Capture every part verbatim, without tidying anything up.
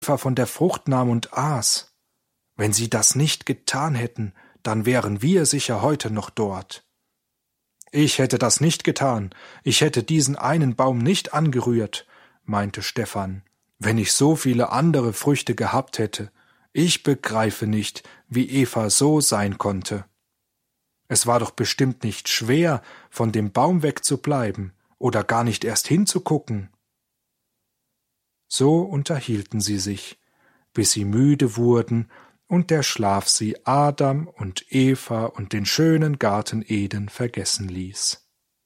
Eva von der Frucht nahm und aß. Wenn sie das nicht getan hätten, dann wären wir sicher heute noch dort. Ich hätte das nicht getan, ich hätte diesen einen Baum nicht angerührt, meinte Stephan, wenn ich so viele andere Früchte gehabt hätte. Ich begreife nicht, wie Eva so sein konnte. Es war doch bestimmt nicht schwer, von dem Baum wegzubleiben oder gar nicht erst hinzugucken. So unterhielten sie sich, bis sie müde wurden und der Schlaf sie Adam und Eva und den schönen Garten Eden vergessen ließ.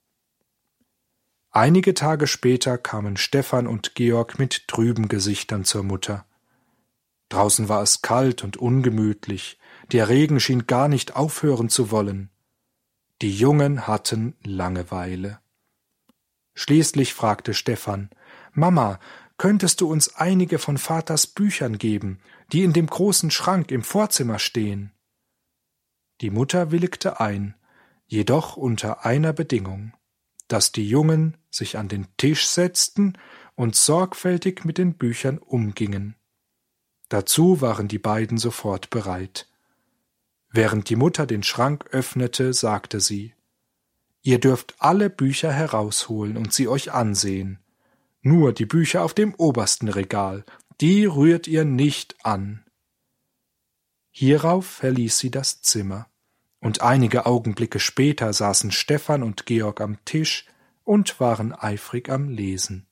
Einige Tage später kamen Stephan und Georg mit trüben Gesichtern zur Mutter. Draußen war es kalt und ungemütlich, der Regen schien gar nicht aufhören zu wollen. Die Jungen hatten Langeweile. Schließlich fragte Stephan: »Mama, könntest du uns einige von Vaters Büchern geben, die in dem großen Schrank im Vorzimmer stehen?« Die Mutter willigte ein, jedoch unter einer Bedingung, dass die Jungen sich an den Tisch setzten und sorgfältig mit den Büchern umgingen. Dazu waren die beiden sofort bereit. Während die Mutter den Schrank öffnete, sagte sie: »Ihr dürft alle Bücher herausholen und sie euch ansehen. Nur die Bücher auf dem obersten Regal, die rührt ihr nicht an.« Hierauf verließ sie das Zimmer, und einige Augenblicke später saßen Stephan und Georg am Tisch und waren eifrig am Lesen.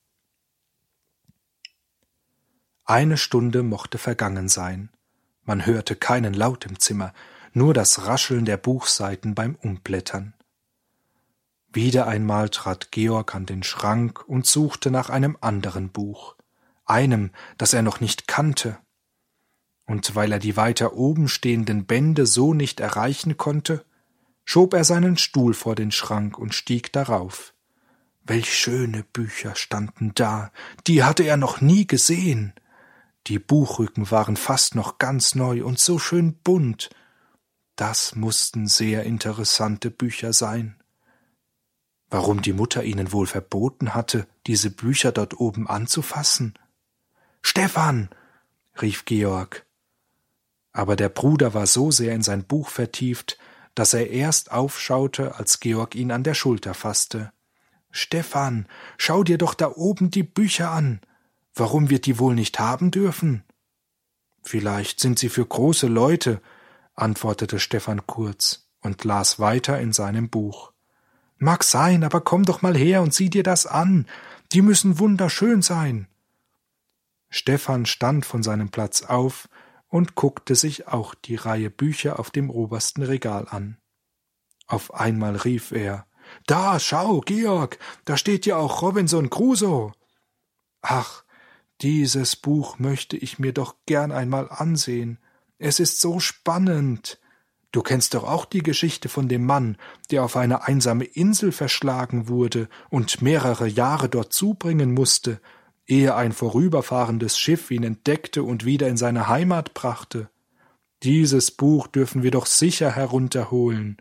Eine Stunde mochte vergangen sein. Man hörte keinen Laut im Zimmer, nur das Rascheln der Buchseiten beim Umblättern. Wieder einmal trat Georg an den Schrank und suchte nach einem anderen Buch, einem, das er noch nicht kannte. Und weil er die weiter oben stehenden Bände so nicht erreichen konnte, schob er seinen Stuhl vor den Schrank und stieg darauf. Welch schöne Bücher standen da, die hatte er noch nie gesehen. Die Buchrücken waren fast noch ganz neu und so schön bunt. Das mussten sehr interessante Bücher sein. Warum die Mutter ihnen wohl verboten hatte, diese Bücher dort oben anzufassen? »Stephan«, rief Georg. Aber der Bruder war so sehr in sein Buch vertieft, dass er erst aufschaute, als Georg ihn an der Schulter fasste. »Stephan, schau dir doch da oben die Bücher an. Warum wir die wohl nicht haben dürfen?« »Vielleicht sind sie für große Leute«, antwortete Stephan kurz und las weiter in seinem Buch. »Mag sein, aber komm doch mal her und sieh dir das an. Die müssen wunderschön sein.« Stephan stand von seinem Platz auf und guckte sich auch die Reihe Bücher auf dem obersten Regal an. Auf einmal rief er: »Da, schau, Georg, da steht ja auch Robinson Crusoe.« »Ach, dieses Buch möchte ich mir doch gern einmal ansehen. Es ist so spannend. Du kennst doch auch die Geschichte von dem Mann, der auf eine einsame Insel verschlagen wurde und mehrere Jahre dort zubringen musste, ehe ein vorüberfahrendes Schiff ihn entdeckte und wieder in seine Heimat brachte. Dieses Buch dürfen wir doch sicher herunterholen.«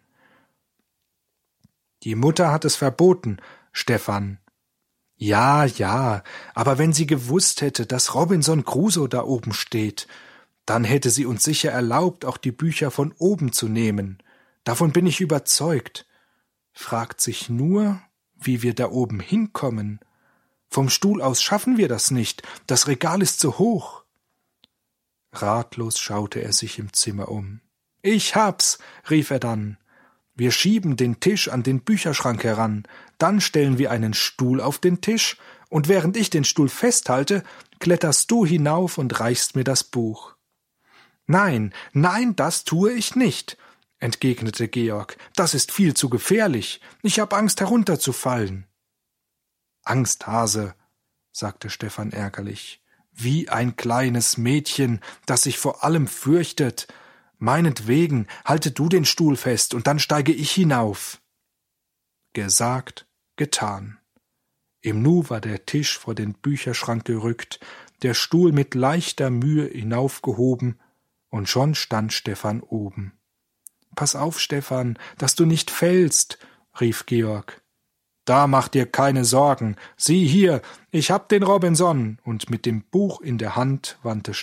»Die Mutter hat es verboten, Stephan.« »Ja, ja, aber wenn sie gewusst hätte, dass Robinson Crusoe da oben steht, dann hätte sie uns sicher erlaubt, auch die Bücher von oben zu nehmen. Davon bin ich überzeugt. Fragt sich nur, wie wir da oben hinkommen. Vom Stuhl aus schaffen wir das nicht, das Regal ist zu hoch.« Ratlos schaute er sich im Zimmer um. »Ich hab's«, rief er dann. »Wir schieben den Tisch an den Bücherschrank heran, dann stellen wir einen Stuhl auf den Tisch, und während ich den Stuhl festhalte, kletterst du hinauf und reichst mir das Buch.« »Nein, nein, das tue ich nicht«, entgegnete Georg. »Das ist viel zu gefährlich. Ich hab Angst, herunterzufallen.« »Angsthase«, sagte Stephan ärgerlich, »wie ein kleines Mädchen, das sich vor allem fürchtet. Meinetwegen, halte du den Stuhl fest, und dann steige ich hinauf.« Gesagt, getan. Im Nu war der Tisch vor den Bücherschrank gerückt, der Stuhl mit leichter Mühe hinaufgehoben, und schon stand Stephan oben. »Pass auf, Stephan, dass du nicht fällst«, rief Georg. »Da mach dir keine Sorgen. Sieh hier, ich hab den Robinson.« Und mit dem Buch in der Hand wandte